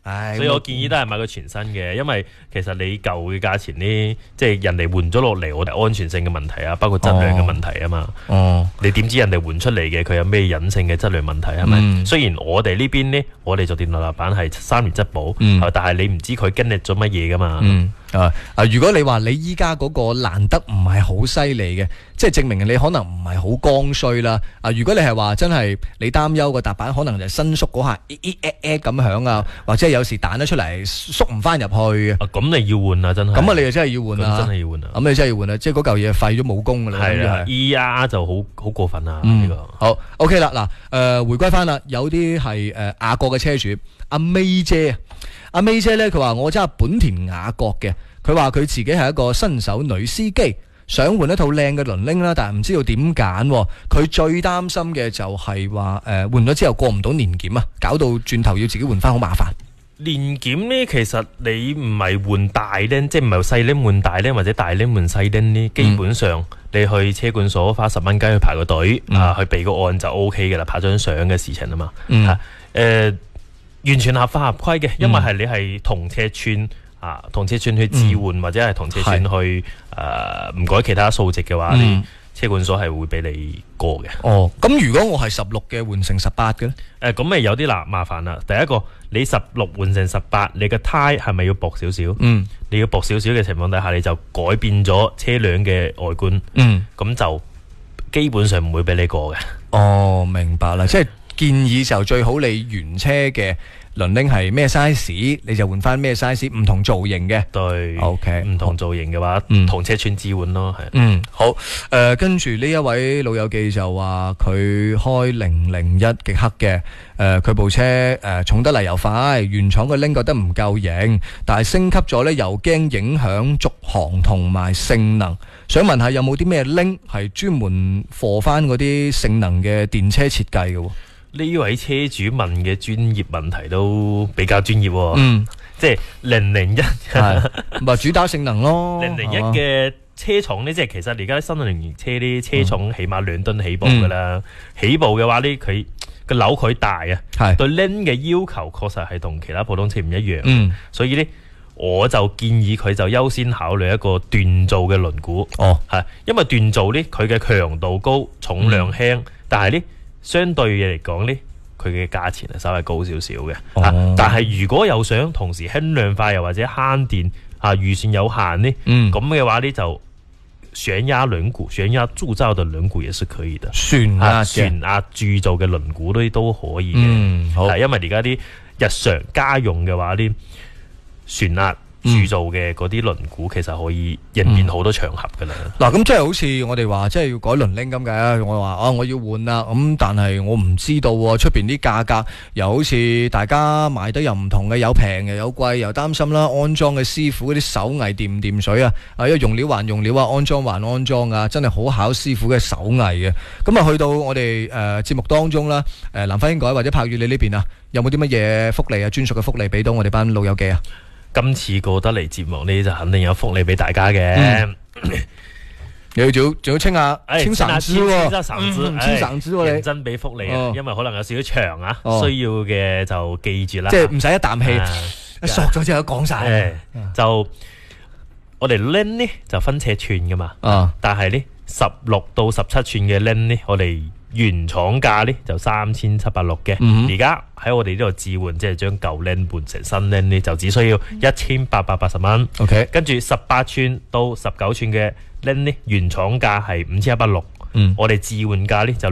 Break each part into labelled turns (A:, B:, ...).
A: 所以我建議都係買個全新嘅，因為其實你舊嘅價錢呢，即係人哋換咗落嚟，我哋安全性嘅問題啊，包括質量嘅問題啊嘛。你點知人哋換出嚟嘅佢有咩隱性嘅質量問題係咪？雖然我哋呢邊呢，我哋做電腦立板係3年質保，但係你唔知佢經歷咗乜嘢噶嘛。
B: 如果你話你依家嗰個爛得唔係好犀利嘅，即係證明你可能唔係好剛需啦。如果你係話真係你擔憂個踏板可能就伸縮嗰下咁響啊，或者有時彈得出嚟縮唔翻入去嘅，
A: 咁你要換啊，真係。
B: 咁啊，你就真係要換啊，
A: 真係要換啊。
B: 咁你真係要換啊，即係嗰嚿嘢廢咗冇功噶啦。
A: 係啊 ，ER 就好過分啊呢個。
B: 好 OK 啦，嗱，回歸翻啦，有啲係雅閣嘅車主阿 May 姐。阿 May 姐咧，佢話我揸本田雅閣嘅，佢話佢自己係一個新手女司機，想換一套靚嘅輪鈴啦，但係唔知道點揀。佢最擔心嘅就係話換咗之後過唔到年檢啊，搞到轉頭要自己換翻好麻煩。
A: 年檢呢，其實你唔係換大鈴，即係唔係細鈴換大鈴或者大鈴換細鈴呢，基本上你去車管所花10蚊雞去排個隊去備個案就 OK 嘅啦，拍張相嘅事情啊嘛。完全合法合規嘅，因為係你係同尺寸同尺寸去置換或者係同尺寸去唔改其他數值嘅話，你車管所係會俾你過嘅。
B: 咁如果我係16嘅換成18嘅咧？
A: 咁咪有啲麻煩啦。第一個，你16換成18，你個胎係咪要薄少少？你要薄少少嘅情況底下，你就改變咗車輛嘅外觀。咁就基本上唔會俾你過嘅。
B: 明白啦，即係。建議就最好你原車嘅輪鈴係咩 size， 你就換翻咩 size， 唔同造型嘅。對 ，OK， 唔
A: 同造型嘅話，同車寸置換咯，
B: 係。好。跟住呢一位老友記就話佢開001極黑嘅，佢部車重得嚟又快，原廠嘅鈴覺得唔夠型，但係升級咗呢又驚影響續航同埋性能。想問下有冇啲咩鈴係專門貨翻嗰啲性能嘅電車設計嘅？
A: 呢位車主問嘅專業問題都比較專業喎，即係001
B: 咪主打性能咯。
A: 001嘅車重呢，即係其實而家新能源車啲車重起碼2噸起步噶啦。起步嘅話呢，佢個扭距大啊，對鈴嘅要求確實係同其他普通車唔一樣。所以呢，我就建議佢就優先考慮一個鍛造嘅輪毂。因為鍛造呢，佢嘅強度高，重量輕，但係呢。相對嘅嚟講呢，佢嘅價錢係稍微高少少嘅。但係如果又想同時輕量化又或者慳電預算有限呢，咁嘅話呢，就旋壓輪毂、旋壓鑄造嘅輪毂也是可以的。旋壓鑄造嘅輪毂都可以嘅。好，因為而家啲日常家用嘅話呢，旋壓鑄造嘅嗰啲輪毂其實可以應變好多場合噶啦。
B: 咁即係好似我哋話，即係要改輪鈴咁嘅。我話我要換啦，咁但係我唔知道出邊啲價格又好似大家買得又唔同嘅，有平又有貴，又擔心啦。安裝嘅師傅嗰啲手藝掂唔掂水啊？因為用料還用料啊，安裝還安裝啊，真係好考師傅嘅手藝嘅。咁啊，去到我哋節目當中啦，南方英改或者柏宇你呢邊啊，有冇啲乜嘢福利啊？專屬嘅福利俾到我哋班老友記啊？
A: 今次過得嚟節目呢，就肯定有福利俾大家嘅。
B: 你仲要清下清嗓子喎，
A: 清嗓子喎，認真俾福利啊！因為可能有少少長啊，需要嘅就記住啦。
B: 即係唔使一啖氣，索咗之後講晒。
A: 就我哋鈴呢就分尺寸噶嘛，但係呢16到17寸嘅鈴呢，我哋原廠價呢就3760嘅。而家喺我哋呢度置換，即係將舊鈴換成新鈴呢，就只需要1880蚊。OK， 跟住18寸到19寸嘅鈴呢，原廠價係5160。我哋置換價呢就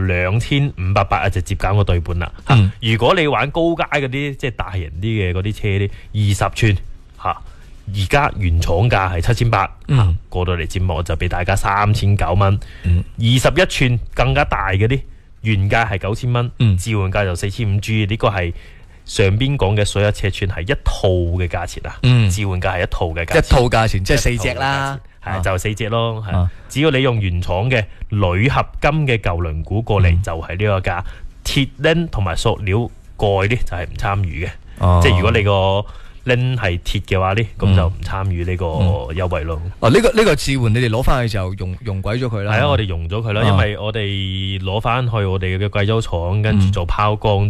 A: 2580，就接減個對半啦。如果你玩高階嗰啲，即係大型啲嘅嗰啲車呢，20寸而家原廠價係7800，過到嚟節目就俾大家3900蚊。21寸更加大嗰啲，原價係9000蚊，置換價就4500。注意呢個係上邊講嘅所有尺寸係一套嘅價錢啊，置換價係一套嘅價錢，
B: 一套價錢即係4隻啦，
A: 係就4隻咯。只要你用原廠嘅鋁合金嘅舊輪毂過嚟，就係呢個價。鐵鈴同埋塑料蓋呢就係唔參與嘅，即係如果你個鈴係鐵嘅話呢，咁就唔參與呢個優惠咯。
B: 呢個置換你哋攞翻去就用鬼咗佢啦。
A: 係啊，我哋用咗佢啦，因為我哋攞翻去我哋嘅貴州廠，跟住做拋光。